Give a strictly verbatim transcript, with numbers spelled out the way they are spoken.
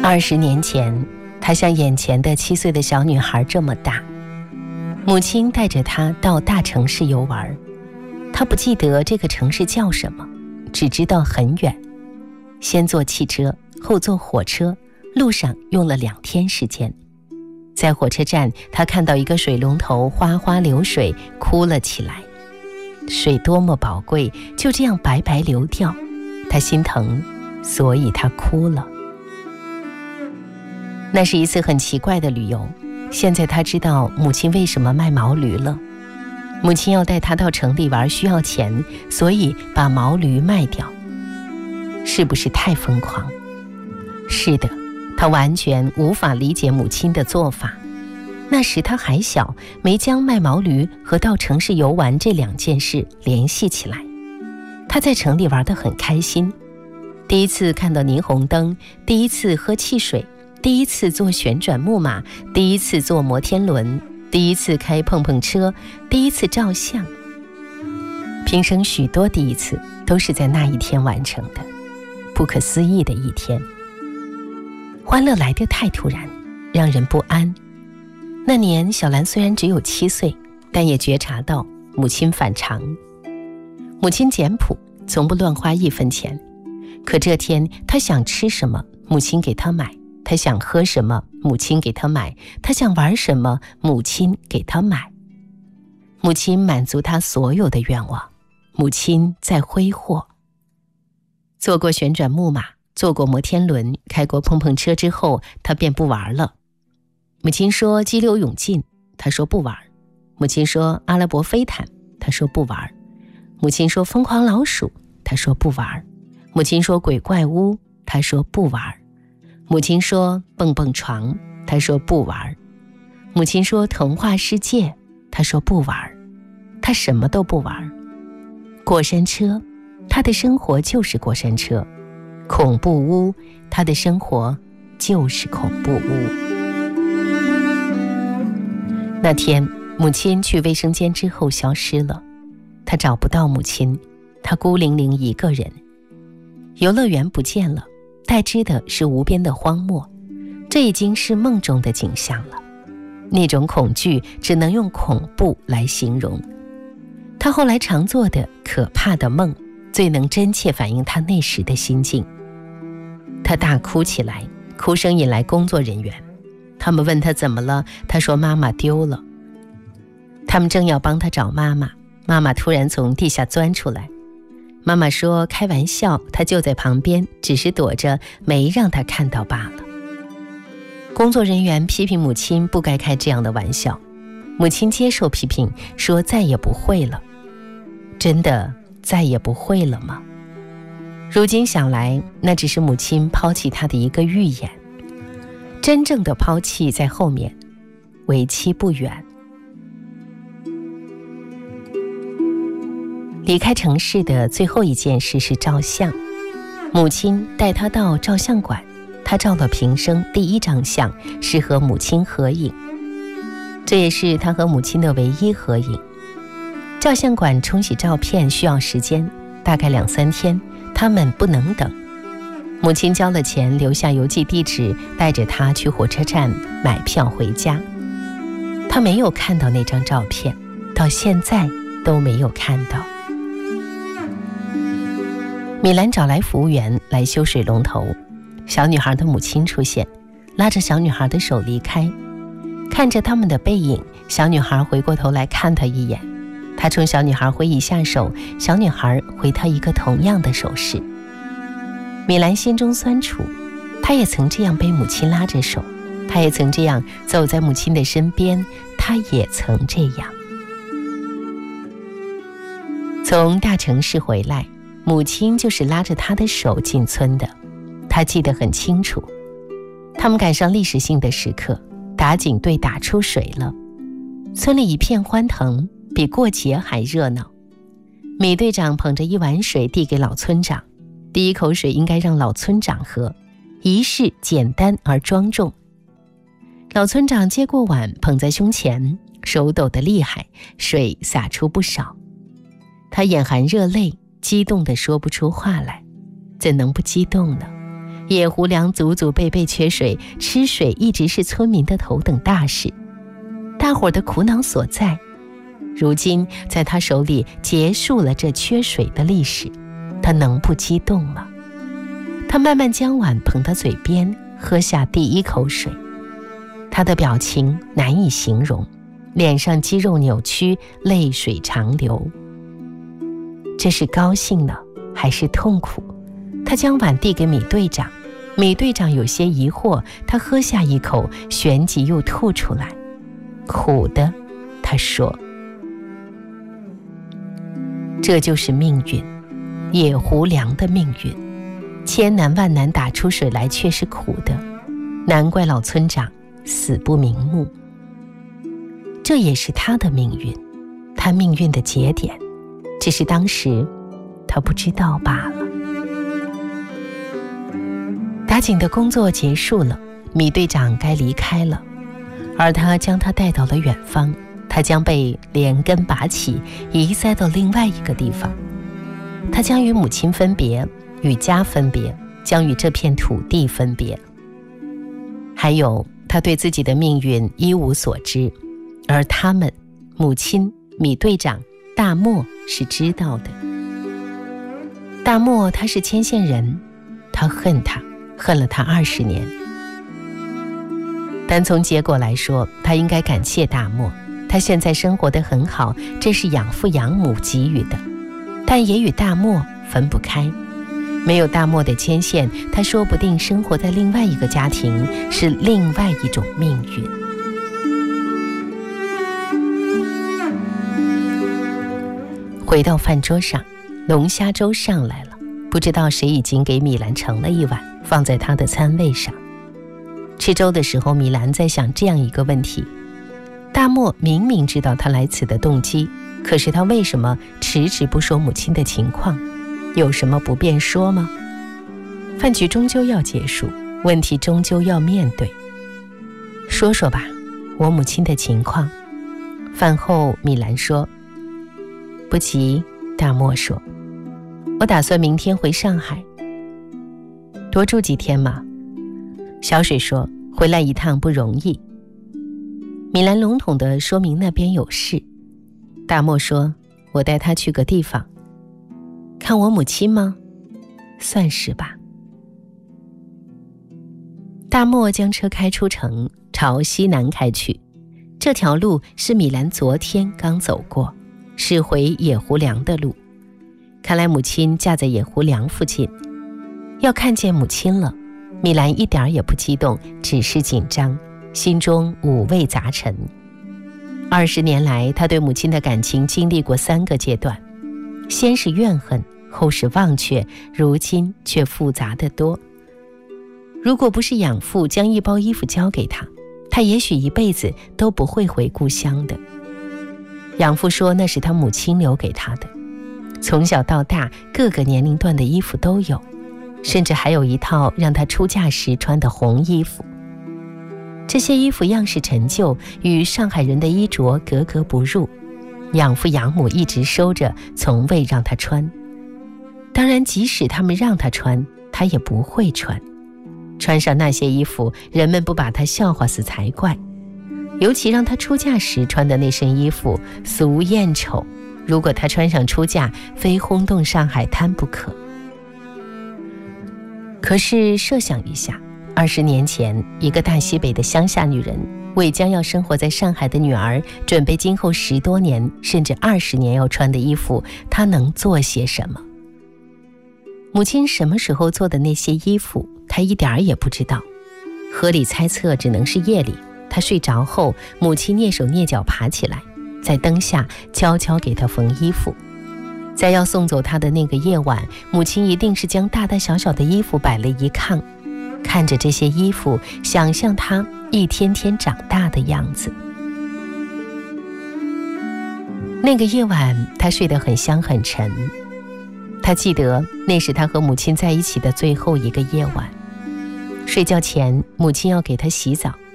二十年前，她像眼前的七岁的小女孩这么大。母亲带着她到大城市游玩，她不记得这个城市叫什么，只知道很远。先坐汽车，后坐火车，路上用了两天时间。在火车站，她看到一个水龙头哗哗流水，哭了起来。水多么宝贵，就这样白白流掉，她心疼，所以她哭了。那是一次很奇怪的旅游，现在她知道母亲为什么卖毛驴了。母亲要带她到城里玩，需要钱，所以把毛驴卖掉。是不是太疯狂？是的，她完全无法理解母亲的做法。那时她还小，没将卖毛驴和到城市游玩这两件事联系起来。她在城里玩得很开心，第一次看到霓虹灯，第一次喝汽水，第一次坐旋转木马，第一次坐摩天轮，第一次开碰碰车，第一次照相。平生许多第一次都是在那一天完成的，不可思议的一天。欢乐来得太突然，让人不安。那年小兰虽然只有七岁，但也觉察到母亲反常。母亲简朴，从不乱花一分钱，可这天她想吃什么，母亲给她买；她想喝什么，母亲给她买；她想玩什么，母亲给她买。母亲满足她所有的愿望，母亲在挥霍。坐过旋转木马，坐过摩天轮，开过碰碰车之后，她便不玩了。母亲说激流勇进，她说不玩。母亲说阿拉伯飞毯，她说不玩。母亲说疯狂老鼠，她说不玩。母亲说鬼怪屋，她说不玩。母亲说蹦蹦床，她说不玩。母亲说童话世界，她说不玩。她什么都不玩。过山车，她的生活就是过山车。恐怖屋，她的生活就是恐怖屋。那天母亲去卫生间之后消失了，她找不到母亲，她孤零零一个人。游乐园不见了，代之的是无边的荒漠，这已经是梦中的景象了。那种恐惧只能用恐怖来形容。她后来常做的可怕的梦，最能真切反映她那时的心境。她大哭起来，哭声引来工作人员。他们问她怎么了，她说妈妈丢了。他们正要帮她找妈妈，妈妈突然从地下钻出来。妈妈说开玩笑，她就在旁边，只是躲着，没让她看到罢了。工作人员批评母亲不该开这样的玩笑，母亲接受批评，说再也不会了。真的再也不会了吗？如今想来，那只是母亲抛弃她的一个预演。真正的抛弃在后面，为期不远。离开城市的最后一件事是照相。母亲带她到照相馆，她照了平生第一张相，是和母亲合影。这也是她和母亲的唯一合影。照相馆冲洗照片需要时间，大概两三天，他们不能等。母亲交了钱，留下邮寄地址，带着她去火车站买票回家。她没有看到那张照片，到现在都没有看到。米兰找来服务员来修水龙头，小女孩的母亲出现，拉着小女孩的手离开。看着他们的背影，小女孩回过头来看她一眼，她冲小女孩挥一下手，小女孩回她一个同样的手势。米兰心中酸楚，她也曾这样被母亲拉着手，她也曾这样走在母亲的身边，她也曾这样。从大城市回来，母亲就是拉着她的手进村的，她记得很清楚。他们赶上历史性的时刻，打井队打出水了，村里一片欢腾，比过节还热闹。米队长捧着一碗水递给老村长，第一口水应该让老村长喝，仪式简单而庄重。老村长接过碗捧在胸前，手抖得厉害，水洒出不少。他眼含热泪，激动得说不出话来。怎能不激动呢？ 野狐梁祖祖辈辈缺水，吃水一直是村民的头等大事，大伙儿的苦恼所在。如今在他手里结束了这缺水的历史，他能不激动吗？他慢慢将碗捧到嘴边，喝下第一口水，他的表情难以形容，脸上肌肉扭曲，泪水长流。这是高兴呢，还是痛苦？他将碗递给米队长，米队长有些疑惑，他喝下一口，旋即又吐出来。苦的，他说。这就是命运，野狐梁的命运，千难万难打出水来却是苦的，难怪老村长死不瞑目。这也是他的命运，他命运的节点，只是当时他不知道罢了。打井的工作结束了，米队长该离开了，而他将他带到了远方，他将被连根拔起，移塞到另外一个地方。他将与母亲分别，与家分别，将与这片土地分别。还有，他对自己的命运一无所知，而他们，母亲、米队长、大漠是知道的。大漠他是牵线人，他恨他，恨了他二十年。单从结果来说，他应该感谢大漠，他现在生活得很好，这是养父养母给予的，但也与大漠分不开。没有大漠的牵线，他说不定生活在另外一个家庭，是另外一种命运。回到饭桌上，龙虾粥上来了，不知道谁已经给米兰盛了一碗，放在他的餐位上。吃粥的时候，米兰在想这样一个问题：大漠明明知道他来此的动机，可是他为什么迟迟不说母亲的情况？有什么不便说吗？饭局终究要结束，问题终究要面对。说说吧，我母亲的情况。饭后，米兰说。不急，大漠说，我打算明天回上海。多住几天嘛。小水说，回来一趟不容易。米兰笼统地说明那边有事。大漠说，我带他去个地方。看我母亲吗？算是吧。大漠将车开出城，朝西南开去。这条路是米兰昨天刚走过，是回野狐梁的路。看来母亲嫁在野狐梁附近，要看见母亲了。米兰一点也不激动，只是紧张，心中五味杂陈。二十年来，他对母亲的感情经历过三个阶段，先是怨恨，后是忘却，如今却复杂得多。如果不是养父将一包衣服交给他，他也许一辈子都不会回故乡的。养父说那是他母亲留给他的，从小到大各个年龄段的衣服都有，甚至还有一套让他出嫁时穿的红衣服。这些衣服样式陈旧，与上海人的衣着格格不入，养父养母一直收着，从未让他穿。当然，即使他们让他穿，他也不会穿。穿上那些衣服，人们不把他笑话死才怪。尤其让他出嫁时穿的那身衣服，俗艳丑，如果他穿上出嫁，非轰动上海滩不可。可是设想一下，二十年前，一个大西北的乡下女人，为将要生活在上海的女儿准备今后十多年甚至二十年要穿的衣服，她能做些什么？母亲什么时候做的那些衣服，她一点儿也不知道。合理猜测只能是夜里，她睡着后，母亲蹑手蹑脚爬起来，在灯下悄悄给她缝衣服。在要送走她的那个夜晚，母亲一定是将大大小小的衣服摆了一炕，看着这些衣服，想象她一天天长大的样子。那个夜晚，她睡得很香很沉。她记得那是她和母亲在一起的最后一个夜晚。睡觉前，母亲要给她洗澡，